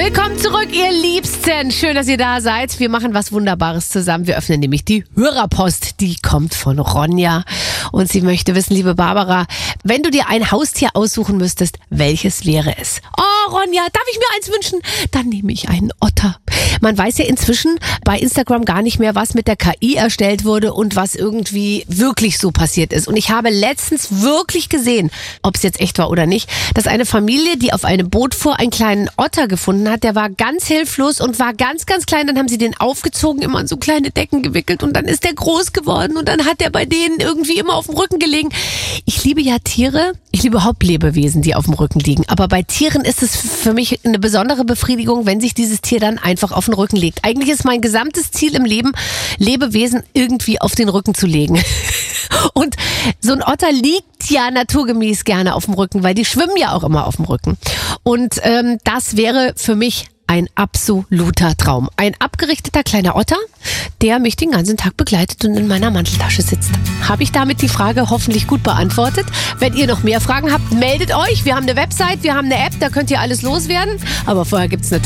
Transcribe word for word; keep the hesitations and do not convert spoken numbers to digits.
Willkommen zurück, ihr Liebsten. Schön, dass ihr da seid. Wir machen was Wunderbares zusammen. Wir öffnen nämlich die Hörerpost. Die kommt von Ronja. Und sie möchte wissen, liebe Barbara, wenn du dir ein Haustier aussuchen müsstest, welches wäre es? Oh, Ronja, darf ich mir eins wünschen? Dann nehme ich einen Otter. Man weiß ja inzwischen bei Instagram gar nicht mehr, was mit der K I erstellt wurde und was irgendwie wirklich so passiert ist. Und ich habe letztens wirklich gesehen, ob es jetzt echt war oder nicht, dass eine Familie, die auf einem Boot fuhr, einen kleinen Otter gefunden hat. Der war ganz hilflos und war ganz, ganz klein. Dann haben sie den aufgezogen, immer in so kleine Decken gewickelt und dann ist der groß geworden und dann hat der bei denen irgendwie immer auf dem Rücken gelegen. Ich liebe ja Tiere. Ich liebe überhaupt Lebewesen, die auf dem Rücken liegen. Aber bei Tieren ist es für mich eine besondere Befriedigung, wenn sich dieses Tier dann einfach auf den Rücken legt. Eigentlich ist mein gesamtes Ziel im Leben, Lebewesen irgendwie auf den Rücken zu legen. Und so ein Otter liegt ja naturgemäß gerne auf dem Rücken, weil die schwimmen ja auch immer auf dem Rücken. Und ähm, das wäre für mich ein absoluter Traum. Ein abgerichteter kleiner Otter, der mich den ganzen Tag begleitet und in meiner Manteltasche sitzt. Habe ich damit die Frage hoffentlich gut beantwortet? Wenn ihr noch mehr Fragen habt, meldet euch. Wir haben eine Website, wir haben eine App, da könnt ihr alles loswerden. Aber vorher gibt's natürlich